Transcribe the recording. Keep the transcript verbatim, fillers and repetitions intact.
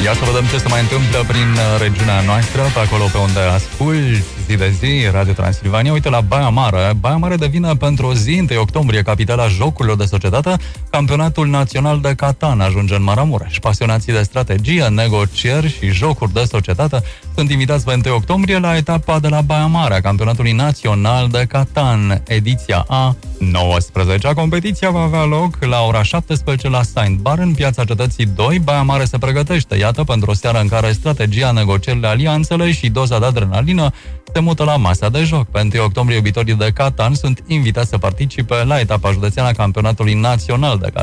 Ia să vedem ce se mai întâmplă prin regiunea noastră, pe acolo pe unde asculti zi de zi Radio Transilvania. Uite, la Baia Mare. Baia Mare devine pentru o zi, întâi octombrie, capitala jocurilor de societate. Campionatul național de Catan ajunge în Maramureș. Pasionații de strategie, negocieri și jocuri de societate sunt invitați pe întâi octombrie la etapa de la Baia Mare a campionatului național de Catan, ediția a nouăsprezecea. Competiția va avea loc la ora șaptesprezece la Saint Bar, în Piața Cetății doi. Baia Mare se pregătește, iată, pentru o seară în care strategia, negocierile, alianțele și doza de adrenalină se mută la masa de joc. Pe întâi octombrie, iubitorii de Catan sunt invitați să participe la etapa județeană a campionatului național de Catan.